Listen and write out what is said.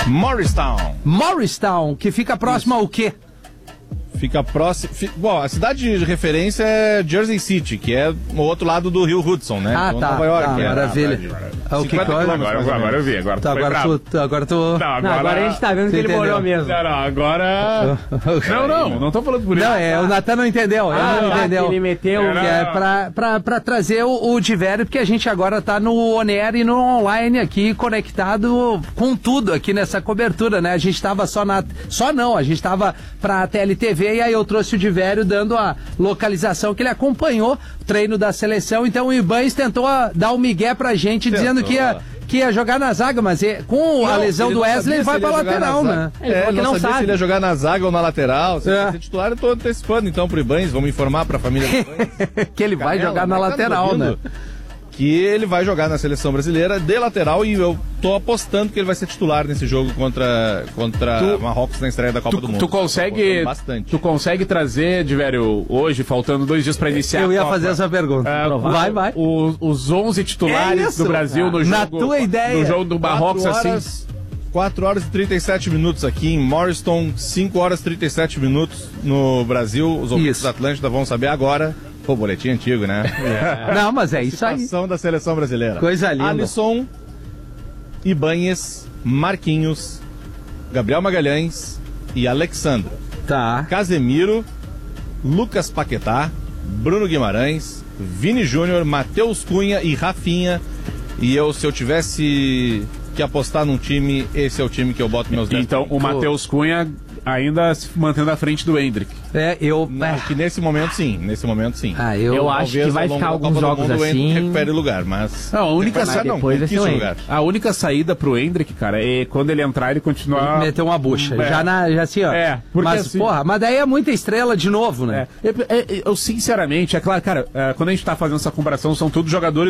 Morristown, que fica próximo ao quê? Fica próximo... Bom, a cidade de referência é Jersey City, que é o outro lado do Rio Hudson, né? Ah, então, tá. Nova York. Maravilha. O que Agora eu vi. Agora tu... Agora a gente tá vendo que ele morou mesmo. Agora... Não tô falando por isso. Não, o Natan não entendeu. Ele não entendeu. Ele meteu... Que é pra trazer o Diverio, porque a gente agora tá no on-air e no online aqui, conectado com tudo aqui nessa cobertura, né? A gente tava a gente tava pra TLTV e aí eu trouxe o Diverio dando a localização que ele acompanhou o treino da seleção, então o Ibanez tentou dar um migué pra gente, dizendo que ia jogar na zaga, mas com a lesão do Wesley ele vai pra lateral, né? Ele não sabe se ele ia jogar na zaga ou na lateral. Se ele ser titular, eu tô antecipando então pro Ibanez, vamos informar pra família do Ibanez. Que ele vai jogar na lateral, né? Que ele vai jogar na seleção brasileira de lateral e eu tô apostando que ele vai ser titular nesse jogo contra Marrocos na estreia da Copa do Mundo. Tu consegue trazer, Diverio, hoje, faltando 2 dias pra iniciar Eu ia fazer essa pergunta. Vai. Os 11 titulares do Brasil no jogo. Na tua ideia. No jogo do Marrocos, assim... 4 horas e 37 minutos aqui em Morristown, 5 horas e 37 minutos no Brasil. Os ouvintes da Atlântida vão saber agora. Pô, boletim antigo, né? Não, mas é isso aí. Situação da seleção brasileira. Coisa linda. Alisson, Ibanez, Marquinhos, Gabriel Magalhães e Alexandre. Tá. Casemiro, Lucas Paquetá, Bruno Guimarães, Vini Júnior, Matheus Cunha e Rafinha. E se eu tivesse que apostar num time, esse é o time que eu boto meus 10. Então, o Matheus Cunha ainda se mantendo à frente do Hendrick. Que nesse momento sim. Eu acho que vai ficar alguns jogos assim. Recupere lugar, mas. Não, a única lugar. A única saída pro Hendrick, cara, é quando ele entrar, ele continuar. Ele meter uma bucha. Já assim, ó. Porque mas, assim, mas daí é muita estrela de novo, né? Eu sinceramente, é claro, cara, quando a gente tá fazendo essa comparação, são todos jogadores